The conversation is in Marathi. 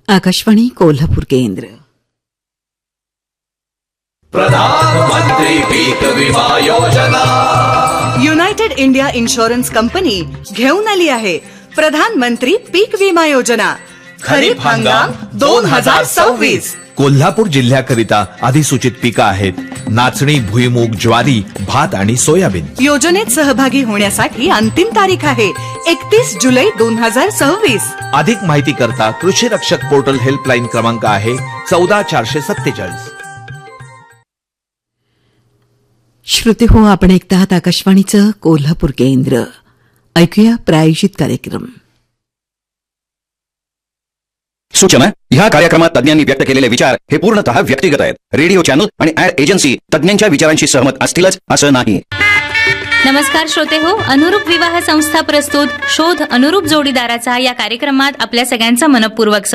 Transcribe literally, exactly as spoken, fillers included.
आकाशवाणी कोल्हापूर केंद्र. प्रधानमंत्री पीक विमा योजना. युनायटेड इंडिया इन्शुरन्स कंपनी घेऊन आली आहे प्रधानमंत्री पीक विमा योजना. खरीप हंगाम दोन हजार सव्वीस. कोल्हापूर जिल्ह्याकरिता अधिसूचित पिकं आहेत नाचणी, भुईमूग, ज्वारी, भात आणि सोयाबीन. योजनेत सहभागी होण्यासाठी अंतिम तारीख आहे एकतीस जुलै दोन हजार सव्वीस. अधिक माहिती करता कृषी रक्षक पोर्टल हेल्पलाईन क्रमांक आहे चौदा चारशे सत्तेचाळीस. श्रोते हो, आपण ऐकता आहात आकाशवाणीचं कोल्हापूर केंद्र. ऐकूया प्रायोजित कार्यक्रम. सूचना: ह्या कार्यक्रमात तज्ञांनी व्यक्त केलेले विचार हे पूर्णतः व्यक्तिगत आहेत. रेडिओ चॅनल आणि ऍड एजन्सी तज्ञांच्या विचारांशी सहमत असतीलच असं नाही. नमस्कार श्रोते हो, अनुरूप विवाह संस्था प्रस्तुत शोध अनुरूप जोडीदाराचा या कार्यक्रमात आपल्या सगळ्यांचं मनपूर्वक